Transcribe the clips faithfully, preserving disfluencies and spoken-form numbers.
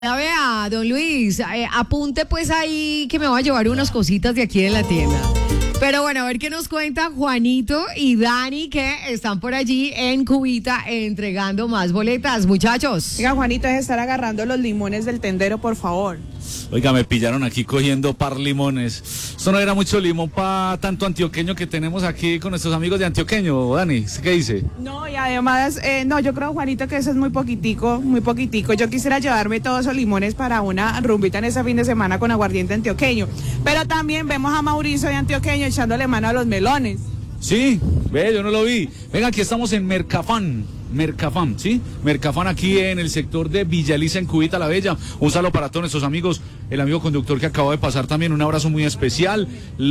Ya vea, don Luis, eh, apunte pues ahí que me voy a llevar unas cositas de aquí de la tienda. Pero bueno, a ver qué nos cuentan Juanito y Dani, que están por allí en Cubita entregando más boletas, muchachos. Oiga, Juanito, es estar agarrando los limones del tendero, por favor. Oiga, me pillaron aquí cogiendo par limones. Esto no era mucho limón para tanto antioqueño que tenemos aquí con nuestros amigos de Antioqueño, Dani. ¿Qué dice? No, y además, eh, no, yo creo, Juanito, que eso es muy poquitico, muy poquitico. Yo quisiera llevarme todos esos limones para una rumbita en ese fin de semana con aguardiente antioqueño. Pero también vemos a Mauricio de Antioqueño echándole mano a los melones. Sí, ve, yo no lo vi. Venga, aquí estamos en Mercafán. Mercafán, ¿sí? Mercafán aquí en el sector de Villa Elisa, en Cubita la Bella. Un saludo para todos nuestros amigos, el amigo conductor que acaba de pasar también, un abrazo muy especial,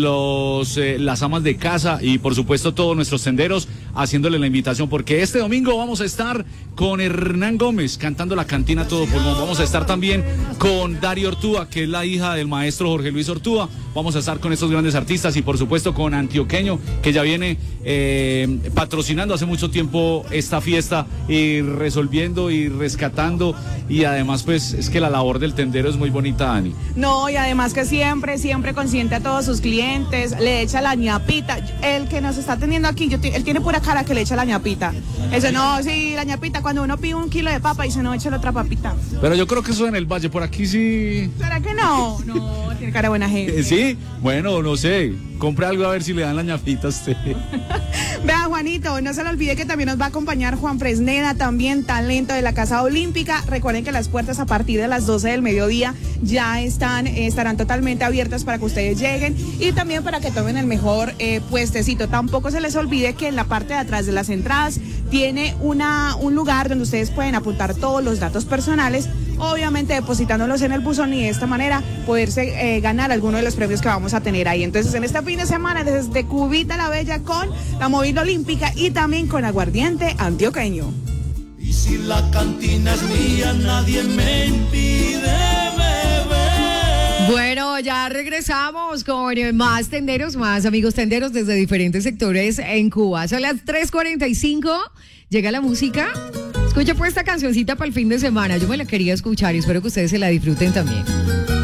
los eh, las amas de casa y por supuesto todos nuestros tenderos haciéndole la invitación, porque este domingo vamos a estar con Hernán Gómez cantando la cantina Todo Pulmón. Vamos a estar también con Dario Ortúa, que es la hija del maestro Jorge Luis Ortúa. Vamos a estar con estos grandes artistas y por supuesto con Antioqueño, que ya viene eh, patrocinando hace mucho tiempo esta fiesta y resolviendo y rescatando, y además pues es que la labor del tendero es muy bonita, Dani. No, y además que siempre, siempre consiente a todos sus clientes, le echa la ñapita. El que nos está atendiendo aquí, yo él tiene pura cara que le echa la ñapita. Eso no, sí, la ñapita, cuando uno pide un kilo de papa y se no echa la otra papita. Pero yo creo que eso en el Valle, por aquí sí. ¿Será que no? No, tiene cara de buena gente. Sí, bueno, no sé, compre algo a ver si le dan la ñapita a usted. Vea, Juanito, no se le olvide que también nos va a acompañar Juan Fresneda, también talento de la Casa Olímpica. Recuerden que las puertas a partir de las doce del mediodía ya están, eh, estarán totalmente abiertas para que ustedes lleguen y también para que tomen el mejor eh, puestecito. Tampoco se les olvide que en la parte de atrás de las entradas tiene una, un lugar donde ustedes pueden apuntar todos los datos personales, obviamente depositándolos en el buzón y de esta manera poderse eh, ganar alguno de los premios que vamos a tener ahí. Entonces, en este fin de semana, desde Cubita la Bella con la movida olímpica y también con aguardiente antioqueño. Y si la cantina es mía, nadie me impide beber. Bueno, ya regresamos con más tenderos, más amigos tenderos desde diferentes sectores en Cuba. Son las tres cuarenta y cinco, llega la música. Escucha pues esta cancioncita para el fin de semana, yo me la quería escuchar y espero que ustedes se la disfruten también.